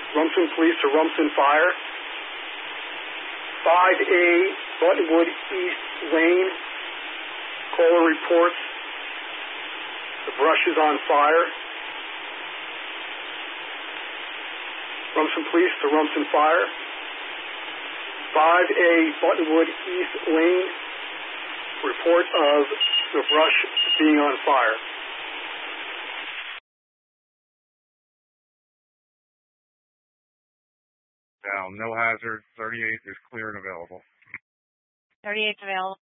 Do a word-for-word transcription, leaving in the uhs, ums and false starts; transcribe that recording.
Rumson Police to Rumson Fire. five A, Buttonwood East Lane. Caller reports the brush is on fire. Rumson Police to Rumson Fire. five A, Buttonwood East Lane. Report of the brush being on fire. Down, no hazard, thirty-eight is clear and available. thirty-eight available.